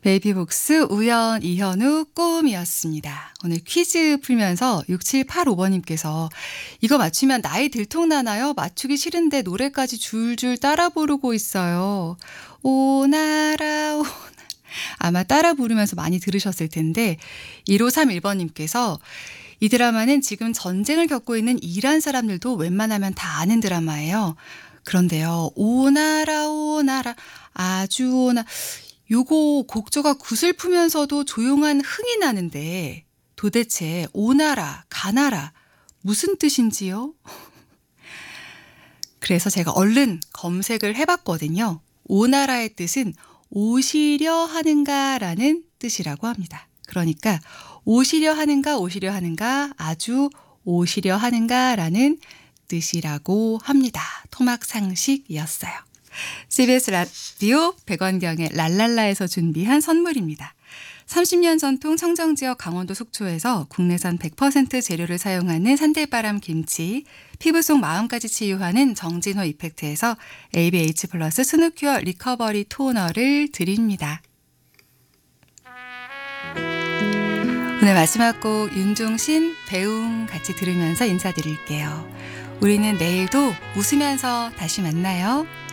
베이비복스 우연, 이현우, 꿈이었습니다. 오늘 퀴즈 풀면서 6785번님께서 이거 맞추면 나이 들통나나요? 맞추기 싫은데 노래까지 줄줄 따라 부르고 있어요. 오나라 오나. 아마 따라 부르면서 많이 들으셨을 텐데 1531번님께서 이 드라마는 지금 전쟁을 겪고 있는 이란 사람들도 웬만하면 다 아는 드라마예요. 그런데요. 오나라 오나라 아주 오나 요거 곡조가 구슬프면서도 조용한 흥이 나는데 도대체 오나라 가나라 무슨 뜻인지요? 그래서 제가 얼른 검색을 해봤거든요. 오나라의 뜻은 오시려 하는가라는 뜻이라고 합니다. 그러니까 오시려 하는가 아주 오시려 하는가라는 뜻이라고 합니다. 토막상식이었어요. CBS 라디오 백원경의 랄랄라에서 준비한 선물입니다. 30년 전통 청정지역 강원도 속초에서 국내산 100% 재료를 사용하는 산들바람 김치, 피부 속 마음까지 치유하는 정진호 이펙트에서 ABH 플러스 스누큐어 리커버리 토너를 드립니다. 오늘 마지막 곡 윤종신 배웅 같이 들으면서 인사드릴게요. 우리는 내일도 웃으면서 다시 만나요.